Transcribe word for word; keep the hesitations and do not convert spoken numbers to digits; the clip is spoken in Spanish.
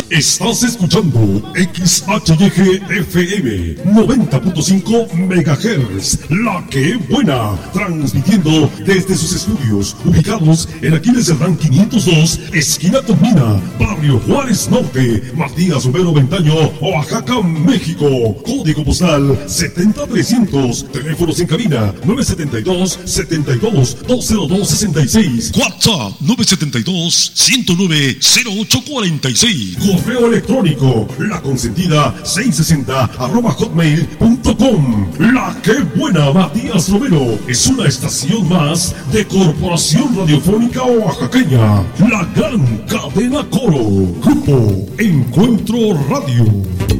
Estás escuchando X H Y G F M noventa punto cinco megahertz, La Que Buena, transmitiendo desde sus estudios ubicados en Aquiles Cerdán quinientos dos, esquina con Mina, Barrio Juárez Norte, Matías Romero Ventaño, Oaxaca, México. Código postal setenta mil trescientos. Teléfonos en cabina nueve siete dos, setenta y dos, dos cero dos sesenta y seis. WhatsApp nueve siete dos, ciento nueve, cero ocho cuarenta y seis. Correo electrónico la consentida seiscientos sesenta arroba hotmail punto com. La Que Buena, Matías Romero, es una estación más de Corporación Radiofónica Oaxaqueña, la gran cadena Coro. Grupo Encuentro Radio.